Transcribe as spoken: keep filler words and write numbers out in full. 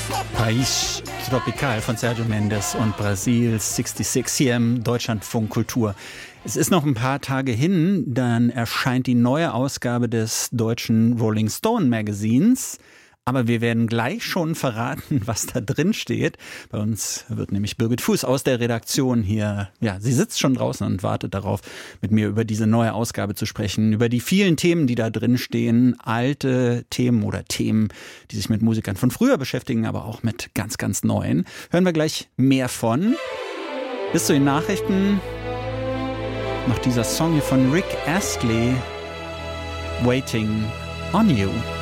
País Tropical von Sergio Mendes und Brasil sechsundsechzig hier im Deutschlandfunk Kultur. Es ist noch ein paar Tage hin, dann erscheint die neue Ausgabe des deutschen Rolling Stone Magazins. Aber wir werden gleich schon verraten, was da drin steht. Bei uns wird nämlich Birgit Fuß aus der Redaktion hier, ja, sie sitzt schon draußen und wartet darauf, mit mir über diese neue Ausgabe zu sprechen, über die vielen Themen, die da drin stehen, alte Themen oder Themen, die sich mit Musikern von früher beschäftigen, aber auch mit ganz, ganz neuen. Hören wir gleich mehr von. Bis zu den Nachrichten noch dieser Song hier von Rick Astley, Waiting on You.